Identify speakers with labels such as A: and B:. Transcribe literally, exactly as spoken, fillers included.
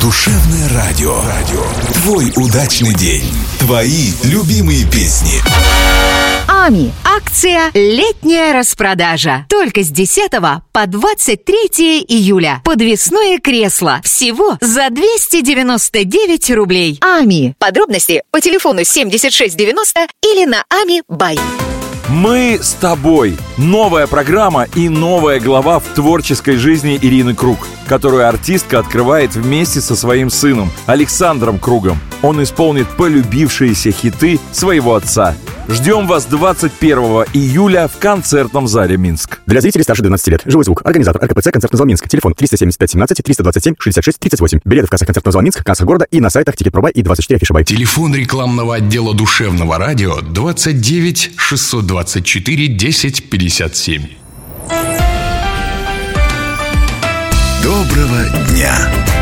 A: Душевное радио. Радио. Твой удачный день. Твои любимые песни.
B: АМИ. Акция «Летняя распродажа». Только с десятого по двадцать третье июля. Подвесное кресло. Всего за двести девяносто девять рублей. АМИ. Подробности по телефону семьдесят шесть девяносто или на ами бай.
C: Мы с тобой. Новая программа и новая глава в творческой жизни Ирины Круг, которую артистка открывает вместе со своим сыном Александром Кругом. Он исполнит полюбившиеся хиты своего отца. Ждем вас двадцать первого июля в концертном зале Минск.
D: Для зрителей старше двенадцати лет. Живой звук. Организатор эр ка пэ цэ «Концертный зал Минск». Телефон триста семьдесят пять семнадцать триста двадцать семь шестьдесят шесть тридцать восемь. Билеты в кассах «Концертного зала Минск», кассах города и на сайтах Тикет.Пробай и двадцать четыре Афиша Бай.
A: Телефон рекламного отдела Душевного радио двадцать девять шестьсот двадцать четыре десять пятьдесят семь. Доброго дня!